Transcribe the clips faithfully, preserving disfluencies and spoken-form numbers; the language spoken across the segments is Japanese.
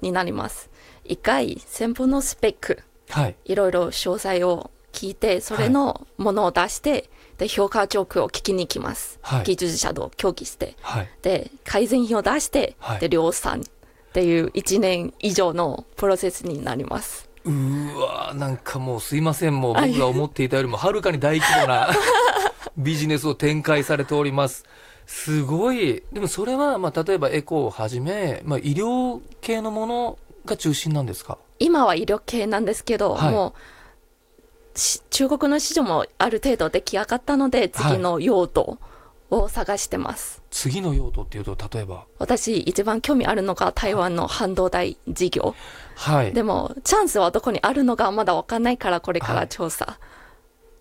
になります。一回先方のスペック、はい、いろいろ詳細を聞いて、それのものを出して、はい、で評価状況を聞きに行きます、はい、技術者と協議して、はい、で改善品を出して、はい、で量産っていういちねん以上のプロセスになります。 うわ、なんかもうすいません、もう僕が思っていたよりもはるかに大規模なビジネスを展開されております。すごい。でもそれは、まあ、例えばエコーをはじめ、まあ、医療系のものが中心なんですか？ 今は医療系なんですけど、はい、もう中国の市場もある程度出来上がったので、次の用途を探してます、はい、 次の用途っていうと例えば？ 私一番興味あるのが台湾の半導体事業、はい、でもチャンスはどこにあるのかまだ分かんないから、これから調査、はい、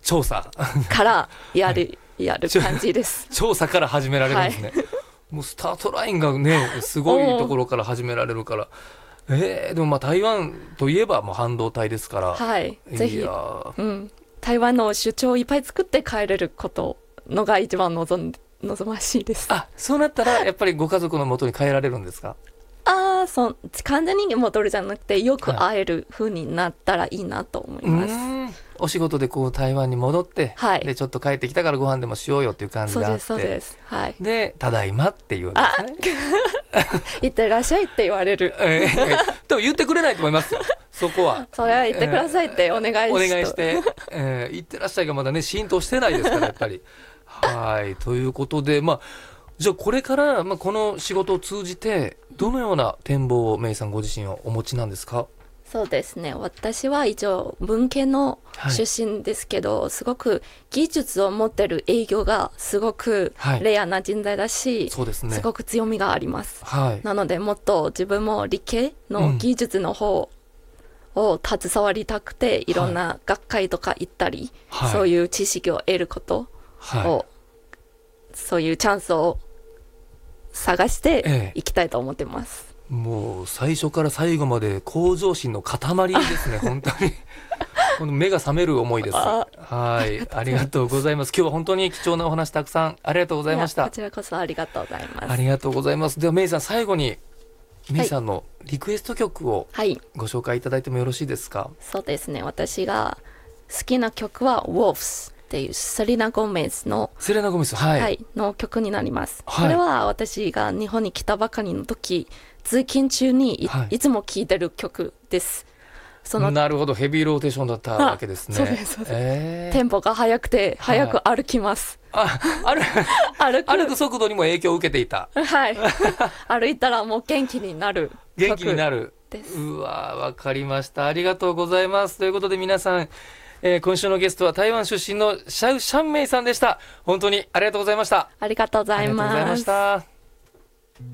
調査からやる、はい、やる感じです。 調査から始められるんですね、はい、もうスタートラインがねすごいところから始められるからえー、でもまあ台湾といえばもう半導体ですから、 はい、ぜひ、うん、台湾の主張をいっぱい作って帰れることのが一番望ん望ましいです。 あ、そうなったらやっぱりご家族の元に帰られるんですか？ ああ、そう完全に戻るじゃなくて、よく会える風になったらいいなと思います、 はい、お仕事でこう台湾に戻って、はい、でちょっと帰ってきたからご飯でもしようよっていう感じがあって、 そうですそうです、はい、 でただいまっていうわけですね。 行ってらっしゃいって言われる、 えー、でも言ってくれないと思いますよ、そこは。 それは言ってくださいってお願いして、えー、 お願いして、えー、言ってらっしゃいがまだね浸透してないですからやっぱりはいということで、まあじゃあこれから、まあ、この仕事を通じてどのような展望をメイさんご自身はお持ちなんですか？ そうですね、私は一応文系の出身ですけど、はい、すごく技術を持ってる営業がすごくレアな人材だし、はい、そうですね、すごく強みがあります、はい、なのでもっと自分も理系の技術の方を携わりたくて、うん、いろんな学会とか行ったり、はい、そういう知識を得ることを、はい、そういうチャンスを探していきたいと思ってます、 ええ、もう最初から最後まで向上心の塊ですね本当にこの目が覚める思いです。はい、ありがとうございます。今日は本当に貴重なお話たくさんありがとうございました。 こちらこそありがとうございます。 ありがとうございます。ではメイさん、最後にメイさんのリクエスト曲をご紹介いただいてもよろしいですか？はい、 そうですね、私が好きな曲は Wolvesっていうセレナ・ゴメスのセレナ・ゴメス、はい、 はい、の曲になります、はい、これは私が日本に来たばかりの時、通勤中に い,、はい、いつも聴いてる曲です。 そのなるほど、ヘビーローテーションだったわけですね。 そうですそうです、えー、テンポが速くて速く歩きます、 はい、あ歩く歩く速度にも影響を受けていた。 はい歩いたらもう元気になる元気になるです。うわ、わかりました。ありがとうございます。ということで皆さん、えー、今週のゲストは台湾出身のシャウ・シャンメイさんでした。本当にありがとうございました。 ありがとうございます。 ありがとうございました。